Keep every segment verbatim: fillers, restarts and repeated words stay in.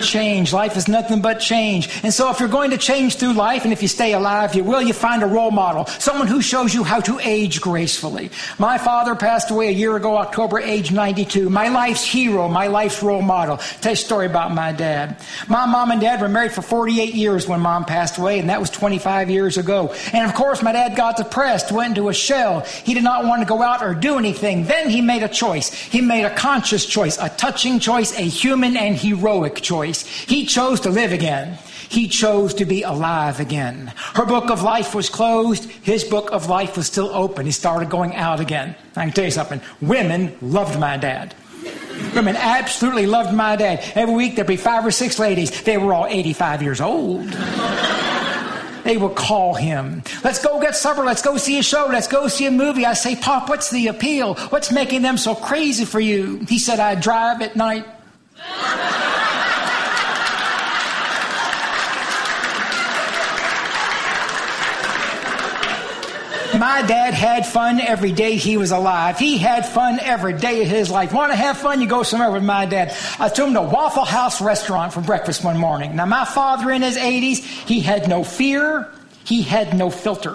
Change. Life is nothing but change. And so if you're going to change through life, and if you stay alive, you will, you find a role model. Someone who shows you how to age gracefully. My father passed away a year ago, October, age ninety-two. My life's hero, my life's role model. Tell you a story about my dad. My mom and dad were married for forty-eight years when mom passed away, and that was twenty-five years ago. And of course, my dad got depressed, went into a shell. He did not want to go out or do anything. Then he made a choice. He made a conscious choice, a touching choice, a human and heroic choice. He chose to live again. He chose to be alive again. Her book of life was closed. His book of life was still open. He started going out again. I can tell you something. Women loved my dad. Women absolutely loved my dad. Every week there'd be five or six ladies. They were all eighty-five years old. They would call him. Let's go get supper. Let's go see a show. Let's go see a movie. I say, Pop, what's the appeal? What's making them so crazy for you? He said, I drive at night. My dad had fun every day he was alive. He had fun every day of his life. Want to have fun? You go somewhere with my dad. I took him to Waffle House restaurant for breakfast one morning. Now, my father in his eighties, he had no fear. He had no filter.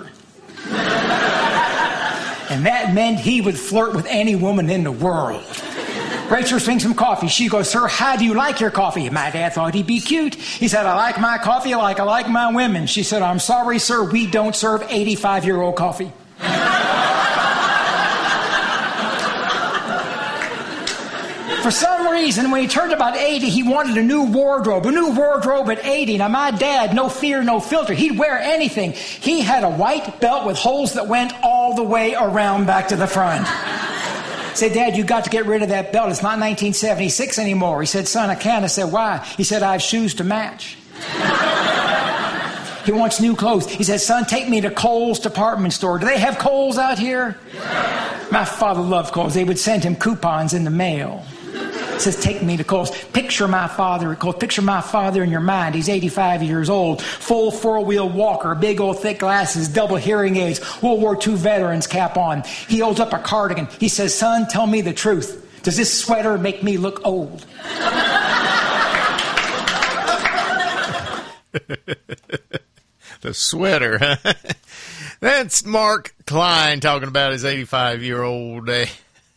And that meant he would flirt with any woman in the world. Rachel brings some coffee. She goes, Sir, how do you like your coffee? My dad thought he'd be cute. He said, I like my coffee like I like my women. She said, I'm sorry, sir, we don't serve eighty-five-year-old coffee. For some reason, when he turned about eighty, he wanted a new wardrobe, a new wardrobe at eighty. Now, my dad, no fear, no filter. He'd wear anything. He had a white belt with holes that went all the way around back to the front. I said, Dad, you got to get rid of that belt. It's not nineteen seventy-six anymore. He said, son, I can't. I said, why? He said, I have shoes to match. He wants new clothes. He said, son, take me to Kohl's department store. Do they have Kohl's out here? My father loved Kohl's. They would send him coupons in the mail. He says, take me to Kohl's. Picture my father at Kohl's. Picture my father in your mind. He's eighty-five years old. Full four-wheel walker, big old thick glasses, double hearing aids, World War Two veterans cap on. He holds up a cardigan. He says, son, tell me the truth. Does this sweater make me look old? The sweater, huh? That's Mark Klein talking about his eighty-five-year-old day.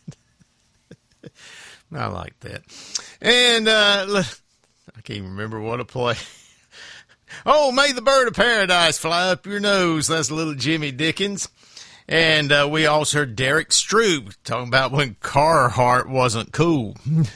I like that. And uh, I can't even remember what to play. Oh, may the bird of paradise fly up your nose. That's little Jimmy Dickens. And uh, we also heard Derek Stroop talking about when Carhartt wasn't cool.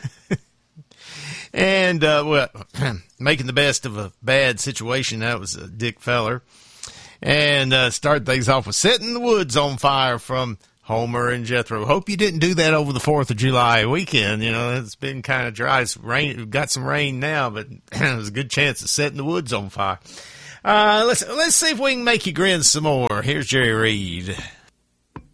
And, uh, well, making the best of a bad situation. That was uh, Dick Feller. And uh, start things off with Setting the Woods on Fire from Homer and Jethro. Hope you didn't do that over the fourth of July weekend. You know, it's been kind of dry. It's rain, we've got some rain now, but there's a good chance of setting the woods on fire. Uh, let's, let's see if we can make you grin some more. Here's Jerry Reed.